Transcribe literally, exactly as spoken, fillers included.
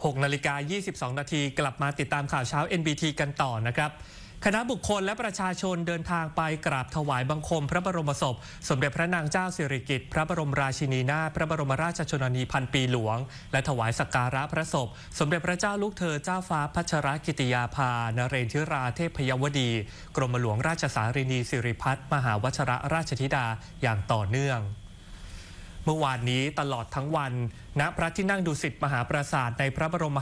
หกนาฬิกายี่สิบสองนาทีกลับมาติดตามข่าวเช้า เอ็น บี ที กันต่อนะครับคณะบุคคลและประชาชนเดินทางไปกราบถวายบังคมพระบรมศพสมเด็จพระนางเจ้าสิริกิติ์พระบรมราชินีนาถพระบรมราชชนนีพันปีหลวงและถวายสักการะพระศพสมเด็จพระเจ้าลูกเธอเจ้าฟ้าพัชรกิติยาภานเรนทิราเทพยวดีกรมหลวงราชสารินีสิริพัฒน์มหาวชรราชธิดาอย่างต่อเนื่องเมื่อวานนี้ตลอดทั้งวันณพระที่นั่งดุสิตมหาปราสาทในพระบรม